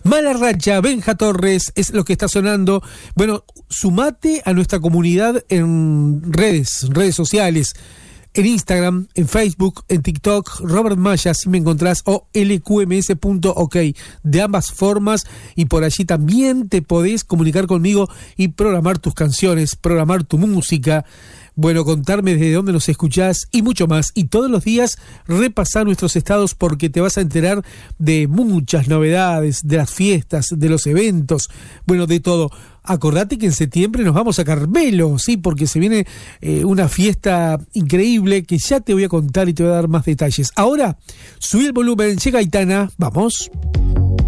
Mala Racha, Benja Torres, es lo que está sonando. Bueno, sumate a nuestra comunidad en redes sociales. En Instagram, en Facebook, en TikTok, Robert Maya, si me encontrás, o lqms.ok, de ambas formas, y por allí también te podés comunicar conmigo y programar tus canciones, programar tu música, bueno, contarme desde dónde nos escuchás y mucho más. Y todos los días repasar nuestros estados porque te vas a enterar de muchas novedades, de las fiestas, de los eventos, bueno, de todo. Acordate que en septiembre nos vamos a Carmelo, sí, porque se viene una fiesta increíble que ya te voy a contar y te voy a dar más detalles. Ahora, subí el volumen, llega Aitana, vamos.